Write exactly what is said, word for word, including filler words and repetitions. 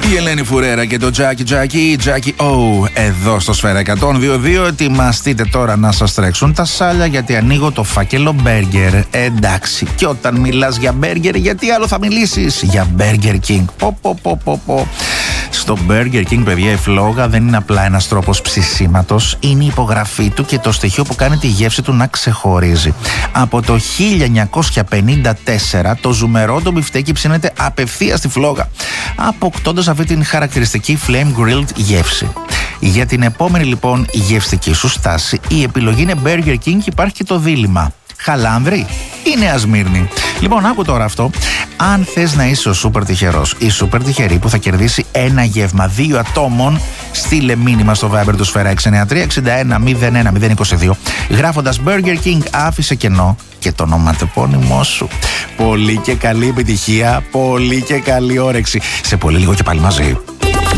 Η Ελένη Φουρέρα και το Τζάκι Τζάκι, Τζάκι O, εδώ στο Σφαίρα εκατόν δύο δύο. Ετοιμαστείτε τώρα να σας τρέξουν τα σάλια, γιατί ανοίγω το φάκελο μπέργκερ. Εντάξει, και όταν μιλάς για μπέργκερ, γιατί άλλο θα μιλήσεις? Για Burger King. Πο, πο, πο, πο, πο. Στο Burger King, παιδιά, η φλόγα δεν είναι απλά ένας τρόπος ψησίματος, είναι η υπογραφή του και το στοιχείο που κάνει τη γεύση του να ξεχωρίζει. Από το χίλια εννιακόσια πενήντα τέσσερα το ζουμερό μπιφτέκι ψήνεται απευθείας στη φλόγα, αποκτώντας αυτή την χαρακτηριστική flame grilled γεύση. Για την επόμενη λοιπόν γευστική σου στάση, η επιλογή είναι Burger King και υπάρχει και το δίλημμα. Χαλάνδρη ή Νέα Σμύρνη? Λοιπόν, άκου τώρα αυτό. Αν θες να είσαι ο σούπερ τυχερός ή σούπερ τυχερή που θα κερδίσει ένα γεύμα δύο ατόμων, στείλε μήνυμα στο Viber του Σφαίρα έξι εννιά τρία εξήντα ένα μηδέν ένα μηδέν είκοσι δύο γράφοντας Burger King, άφησε κενό και το ονοματεπώνυμό σου. Πολύ και καλή επιτυχία, πολύ και καλή όρεξη. Σε πολύ λίγο και πάλι μαζί.